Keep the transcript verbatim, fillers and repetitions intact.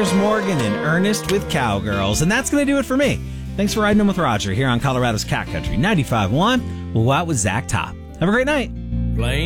Piers Morgan and Ernest with Cowgirls. And that's going to do it for me. Thanks for riding in with Roger here on Colorado's Cat Country ninety-five point one. We'll go out with Zach Top. Have a great night. Plain